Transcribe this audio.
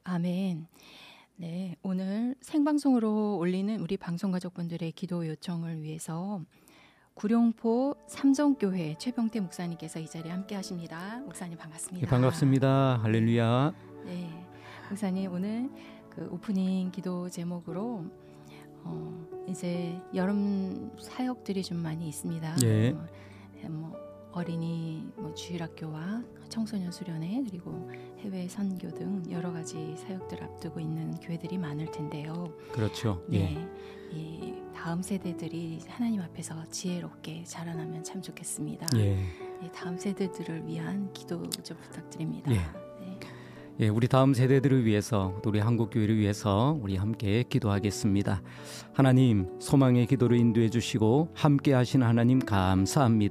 아멘. 네, 오늘 생방송으로 올리는 우리 방송가족분들의 기도 요청을 위해서 구룡포 삼성교회 최병태 목사님께서 이 자리에 함께 하십니다. 목사님 반갑습니다. 네, 반갑습니다. 할렐루야. 네, 목사님 오늘 그 오프닝 기도 제목으로 이제 여름 사역들이 좀 많이 있습니다. 네. 어린이 주일학교와 청소년 수련회 그리고 해외 선교 등 여러 가지 사역들 앞두고 있는 교회들이 많을 텐데요. 그렇죠. 네, 이 다음 세대들이 하나님 앞에서 지혜롭게 자라나면 참 좋겠습니다. 네, 다음 세대들을 위한 기도 좀 부탁드립니다. 네, 우리 다음 세대들을 위해서, 우리 한국교회를 위해서 우리 함께 기도하겠습니다. 하나님, 소망의 기도를 인도해 주시고 함께 하신 하나님 감사합니다.